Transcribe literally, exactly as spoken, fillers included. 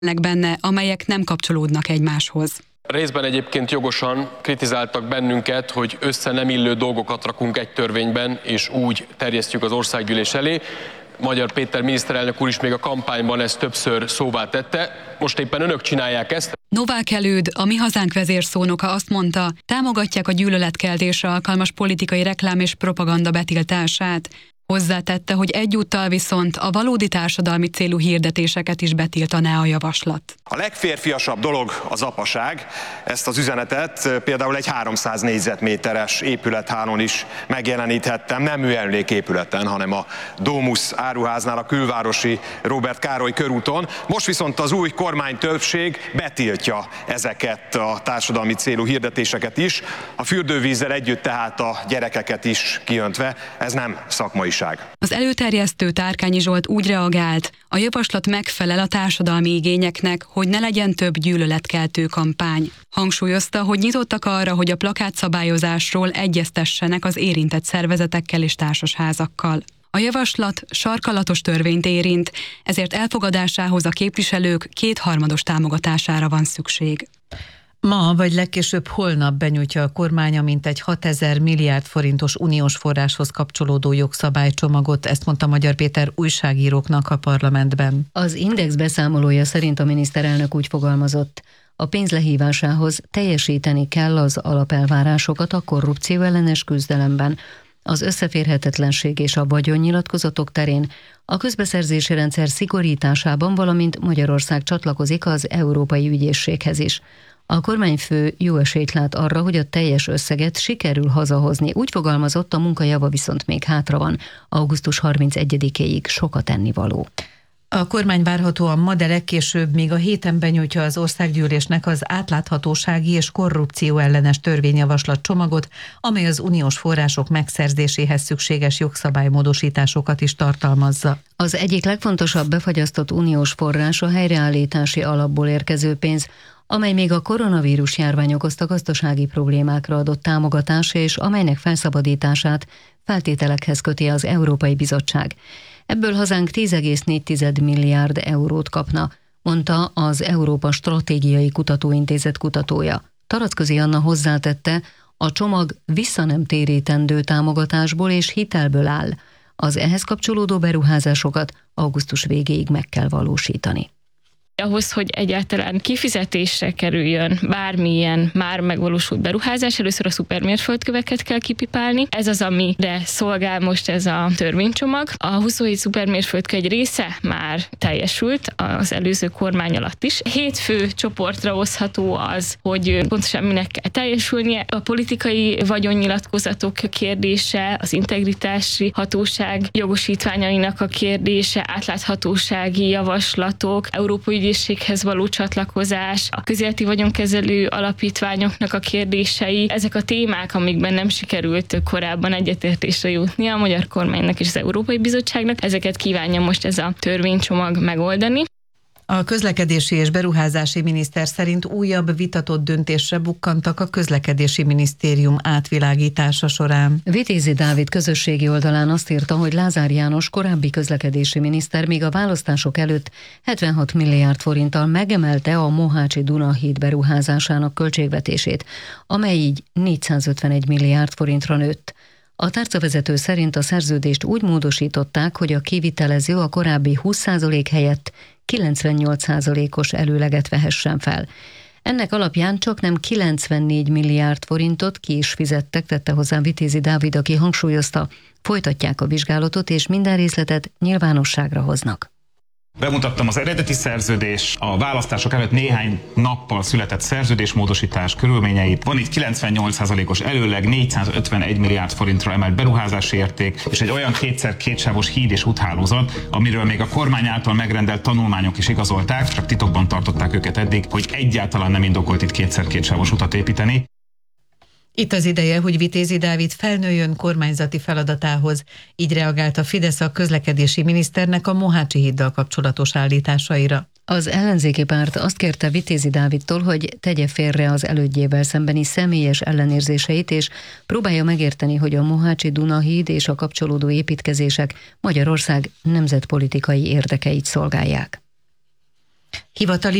benne, amelyek nem kapcsolódnak egymáshoz. Részben egyébként jogosan kritizáltak bennünket, hogy össze nem illő dolgokat rakunk egy törvényben, és úgy terjesztjük az országgyűlés elé. Magyar Péter miniszterelnök úr is még a kampányban ezt többször szóvá tette. Most éppen önök csinálják ezt. Novák Előd, a Mi Hazánk vezérszónoka azt mondta, támogatják a gyűlöletkeltésre alkalmas politikai reklám és propaganda betiltását. Hozzátette, hogy egyúttal viszont a valódi társadalmi célú hirdetéseket is betiltaná a javaslat. A legférfiasabb dolog az apaság. Ezt az üzenetet például egy háromszáz négyzetméteres épülethálón is megjeleníthettem, nem műemléképületen, hanem a Domus áruháznál, a külvárosi Róbert Károly körúton. Most viszont az új kormánytöbbség betiltja ezeket a társadalmi célú hirdetéseket is, a fürdővízzel együtt tehát a gyerekeket is kiöntve. Ez nem szakmaiság. Az előterjesztő Tárkányi Zsolt úgy reagált, a javaslat megfelel a társadalmi igényeknek, hogy ne legyen több gyűlöletkeltő kampány. Hangsúlyozta, hogy nyitottak arra, hogy a plakátszabályozásról egyeztessenek az érintett szervezetekkel és társasházakkal. A javaslat sarkalatos törvényt érint, ezért elfogadásához a képviselők kétharmados támogatására van szükség. Ma vagy legkésőbb holnap benyújtja a kormánya mintegy hatezer milliárd forintos uniós forráshoz kapcsolódó jogszabálycsomagot, ezt mondta Magyar Péter újságíróknak a parlamentben. Az Index beszámolója szerint a miniszterelnök úgy fogalmazott, a pénz lehívásához teljesíteni kell az alapelvárásokat a korrupció ellenes küzdelemben, az összeférhetetlenség és a vagyonnyilatkozatok terén, a közbeszerzési rendszer szigorításában, valamint Magyarország csatlakozik az Európai Ügyészséghez is. A kormányfő jó esélyt lát arra, hogy a teljes összeget sikerül hazahozni. Úgy fogalmazott, a munkajava viszont még hátra van. augusztus harmincegyedikéig sokat ennivaló. A kormány várhatóan ma, de legkésőbb még a héten benyújtja az országgyűlésnek az átláthatósági és korrupció ellenes törvényjavaslat csomagot, amely az uniós források megszerzéséhez szükséges jogszabálymódosításokat is tartalmazza. Az egyik legfontosabb befagyasztott uniós forrás a helyreállítási alapból érkező pénz, amely még a koronavírus járvány okozta gazdasági problémákra adott támogatás, és amelynek felszabadítását feltételekhez köti az Európai Bizottság. Ebből hazánk tíz egész négy milliárd eurót kapna, mondta az Európa Stratégiai Kutatóintézet kutatója. Taracközi Anna hozzátette, a csomag vissza nem térítendő támogatásból és hitelből áll. Az ehhez kapcsolódó beruházásokat augusztus végéig meg kell valósítani. Ahhoz, hogy egyáltalán kifizetésre kerüljön bármilyen már megvalósult beruházás, először a szupermérföldköveket kell kipipálni. Ez az, amire szolgál most ez a törvénycsomag. A huszonhét szupermérföldkő egy része már teljesült az előző kormány alatt is. Hét fő csoportra osztható az, hogy pontosan minek kell teljesülnie. A politikai vagyonnyilatkozatok kérdése, az integritási hatóság jogosítványainak a kérdése, átláthatósági javaslatok, európai ügyészséghez való csatlakozás, a közéleti vagyonkezelő alapítványoknak a kérdései, ezek a témák, amikben nem sikerült korábban egyetértésre jutni a magyar kormánynak és az Európai Bizottságnak, ezeket kívánja most ez a törvénycsomag megoldani. A közlekedési és beruházási miniszter szerint újabb vitatott döntésre bukkantak a közlekedési minisztérium átvilágítása során. Vitézi Dávid közösségi oldalán azt írta, hogy Lázár János korábbi közlekedési miniszter még a választások előtt hetvenhat milliárd forinttal megemelte a Mohácsi-Duna-híd beruházásának költségvetését, amely így négyszázötvenegy milliárd forintra nőtt. A tárcavezető szerint a szerződést úgy módosították, hogy a kivitelező a korábbi húsz százalék helyett kilencvennyolc százalékos előleget vehessen fel. Ennek alapján csak nem kilencvennégy milliárd forintot ki is fizettek, tette hozzá Vitézi Dávid, aki hangsúlyozta, folytatják a vizsgálatot és minden részletet nyilvánosságra hoznak. Bemutattam az eredeti szerződés, a választások előtt néhány nappal született szerződésmódosítás körülményeit. Van itt kilencvennyolc százalékos előleg, négyszázötvenegy milliárd forintra emelt beruházási érték, és egy olyan kétszer kétsávos híd és úthálózat, amiről még a kormány által megrendelt tanulmányok is igazolták, csak titokban tartották őket eddig, hogy egyáltalán nem indokolt itt kétszer kétsávos utat építeni. Itt az ideje, hogy Vitézi Dávid felnőjön kormányzati feladatához. Így reagált a Fidesz a közlekedési miniszternek a Mohácsi híddal kapcsolatos állításaira. Az ellenzéki párt azt kérte Vitézi Dávidtól, hogy tegye félre az elődjével szembeni személyes ellenérzéseit, és próbálja megérteni, hogy a Mohácsi-Duna híd és a kapcsolódó építkezések Magyarország nemzetpolitikai érdekeit szolgálják. Hivatali